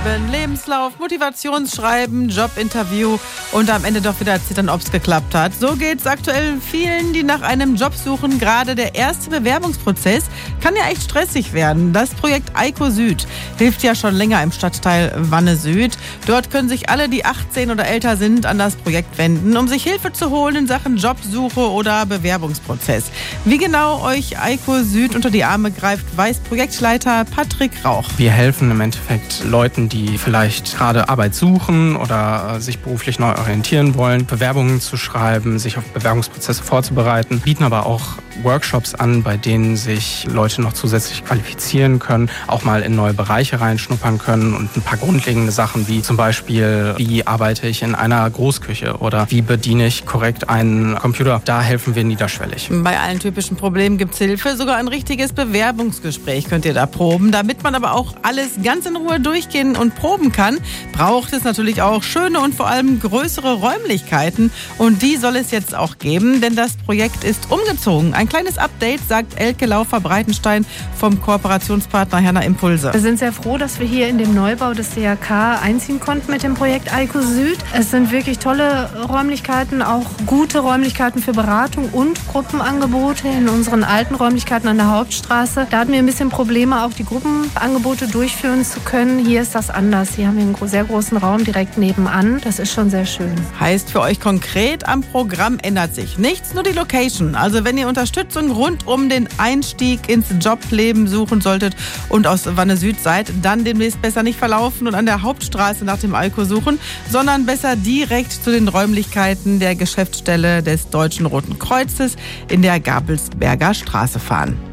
geschrieben, Lebenslauf, Motivationsschreiben, Jobinterview und am Ende doch wieder zittern, ob es geklappt hat. So geht's aktuell vielen, die nach einem Job suchen. Gerade der erste Bewerbungsprozess kann ja echt stressig werden. Das Projekt Eiko Süd hilft ja schon länger im Stadtteil Wanne Süd. Dort können sich alle, die 18 oder älter sind, an das Projekt wenden, um sich Hilfe zu holen in Sachen Jobsuche oder Bewerbungsprozess. Wie genau euch Eiko Süd unter die Arme greift, weiß Projektleiter Patrick Rauch. Wir helfen im Endeffekt Leuten, die vielleicht gerade Arbeit suchen oder sich beruflich neu orientieren wollen, Bewerbungen zu schreiben, sich auf Bewerbungsprozesse vorzubereiten, bieten aber auch Workshops an, bei denen sich Leute noch zusätzlich qualifizieren können, auch mal in neue Bereiche reinschnuppern können und ein paar grundlegende Sachen wie zum Beispiel, wie arbeite ich in einer Großküche oder wie bediene ich korrekt einen Computer. Da helfen wir niederschwellig. Bei allen typischen Problemen gibt es Hilfe, sogar ein richtiges Bewerbungsgespräch könnt ihr da proben. Damit man aber auch alles ganz in Ruhe durchgehen und proben kann, braucht es natürlich auch schöne und vor allem größere Räumlichkeiten. Und die soll es jetzt auch geben, denn das Projekt ist umgezogen. Ein kleines Update, sagt Elke Laufer-Breitenstein vom Kooperationspartner Herner Impulse. Wir sind sehr froh, dass wir hier in dem Neubau des DRK einziehen konnten mit dem Projekt Eiko Süd. Es sind wirklich tolle Räumlichkeiten, auch gute Räumlichkeiten für Beratung und Gruppenangebote in unseren alten Räumlichkeiten an der Hauptstraße. Da hatten wir ein bisschen Probleme, auch die Gruppenangebote durchführen zu können. Hier ist das anders. Hier haben wir einen sehr großen Raum direkt nebenan. Das ist schon sehr schön. Heißt für euch konkret, am Programm ändert sich nichts, nur die Location. Also wenn ihr Unterstützung rund um den Einstieg ins Jobleben suchen solltet und aus Wanne Süd seid, dann demnächst besser nicht verlaufen und an der Hauptstraße nach dem Eiko suchen, sondern besser direkt zu den Räumlichkeiten der Geschäftsstelle des Deutschen Roten Kreuzes in der Gabelsberger Straße fahren.